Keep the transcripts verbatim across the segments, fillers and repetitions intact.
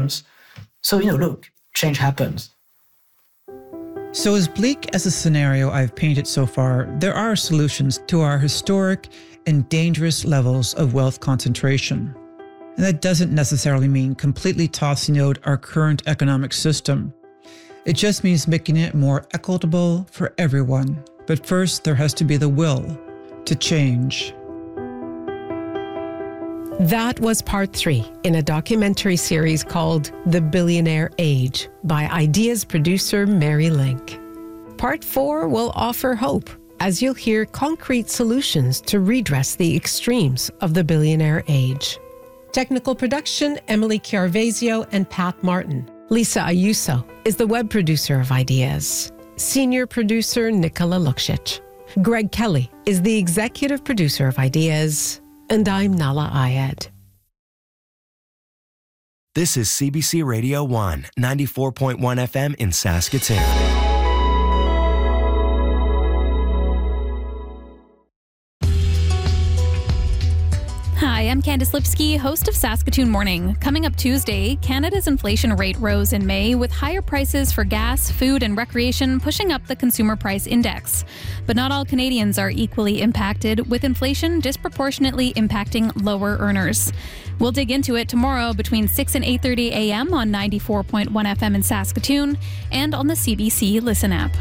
problems. So, you know, look, change happens. So as bleak as the scenario I've painted so far, there are solutions to our historic and dangerous levels of wealth concentration. And that doesn't necessarily mean completely tossing out our current economic system. It just means making it more equitable for everyone. But first, there has to be the will to change. That was part three in a documentary series called The Billionaire Age by Ideas producer Mary Link. Part four will offer hope as you'll hear concrete solutions to redress the extremes of the billionaire age. Technical production, Emily Chiarvesio and Pat Martin. Lisa Ayuso is the web producer of Ideas. Senior producer Nicola Luksic. Greg Kelly is the executive producer of Ideas. And I'm Nala Ayed. This is C B C Radio one, ninety-four point one F M in Saskatoon. Hi, I'm Candice Lipsky, host of Saskatoon Morning. Coming up Tuesday, Canada's inflation rate rose in May with higher prices for gas, food, and recreation pushing up the consumer price index. But not all Canadians are equally impacted, with inflation disproportionately impacting lower earners. We'll dig into it tomorrow between six and eight thirty a.m. on ninety-four point one F M in Saskatoon and on the C B C Listen app.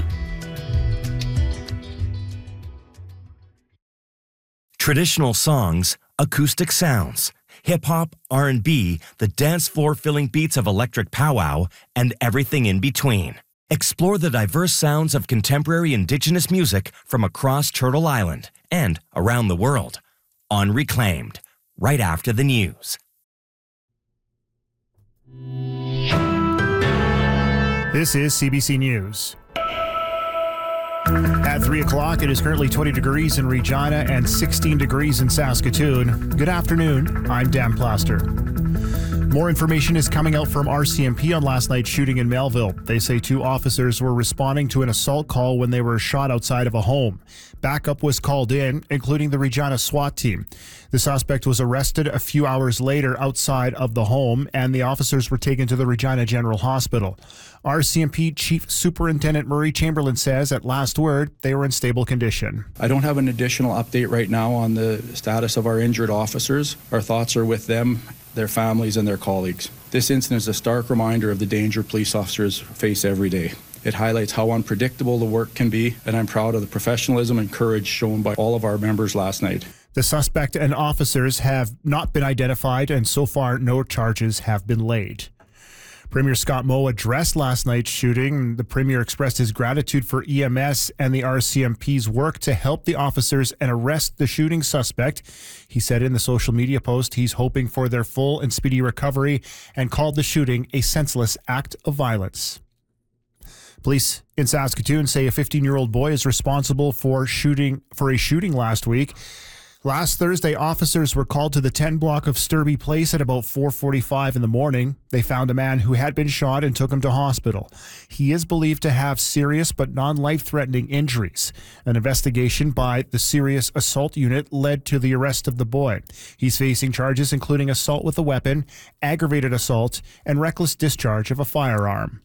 Traditional songs, acoustic sounds, hip-hop, R and B, the dance floor-filling beats of electric powwow, and everything in between. Explore the diverse sounds of contemporary Indigenous music from across Turtle Island and around the world on Reclaimed, right after the news. This is C B C News. At three o'clock, it is currently twenty degrees in Regina and sixteen degrees in Saskatoon. Good afternoon. I'm Dan Plaster. More information is coming out from R C M P on last night's shooting in Melville. They say two officers were responding to an assault call when they were shot outside of a home. Backup was called in, including the Regina SWAT team. The suspect was arrested a few hours later outside of the home, and the officers were taken to the Regina General Hospital. R C M P Chief Superintendent Murray Chamberlain says at last word, they were in stable condition. I don't have an additional update right now on the status of our injured officers. Our thoughts are with them, their families, and their colleagues. This incident is a stark reminder of the danger police officers face every day. It highlights how unpredictable the work can be, and I'm proud of the professionalism and courage shown by all of our members last night. The suspect and officers have not been identified, and so far no charges have been laid. Premier Scott Moe addressed last night's shooting. The Premier expressed his gratitude for E M S and the R C M P's work to help the officers and arrest the shooting suspect. He said in the social media post he's hoping for their full and speedy recovery and called the shooting a senseless act of violence. Police in Saskatoon say a fifteen-year-old boy is responsible for shooting for a shooting last week. Last Thursday, officers were called to the ten block of Sturby Place at about four forty-five in the morning. They found a man who had been shot and took him to hospital. He is believed to have serious but non-life-threatening injuries. An investigation by the Serious Assault Unit led to the arrest of the boy. He's facing charges including assault with a weapon, aggravated assault, and reckless discharge of a firearm.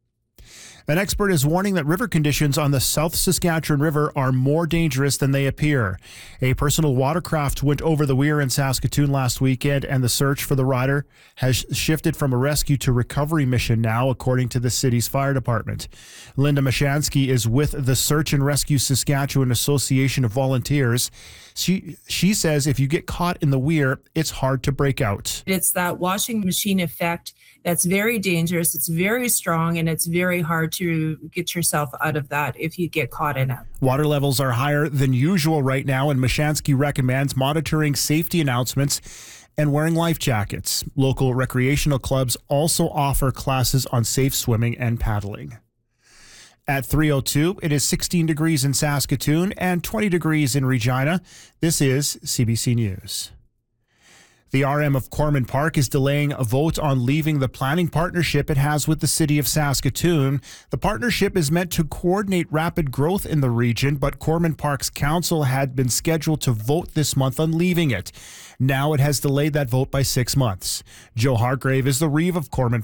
An expert is warning that river conditions on the South Saskatchewan River are more dangerous than they appear. A personal watercraft went over the weir in Saskatoon last weekend, and the search for the rider has shifted from a rescue to recovery mission now, according to the city's fire department. Linda Mashansky is with the Search and Rescue Saskatchewan Association of Volunteers. She, she says if you get caught in the weir, it's hard to break out. It's that washing machine effect that's very dangerous, it's very strong, and it's very hard to get yourself out of that if you get caught in it. Water levels are higher than usual right now, and Mashansky recommends monitoring safety announcements and wearing life jackets. Local recreational clubs also offer classes on safe swimming and paddling. At three oh two, it is sixteen degrees in Saskatoon and twenty degrees in Regina. This is C B C News. The R M of Corman Park is delaying a vote on leaving the planning partnership it has with the city of Saskatoon. The partnership is meant to coordinate rapid growth in the region, but Corman Park's council had been scheduled to vote this month on leaving it. Now it has delayed that vote by six months. Joe Hargrave is the reeve of Corman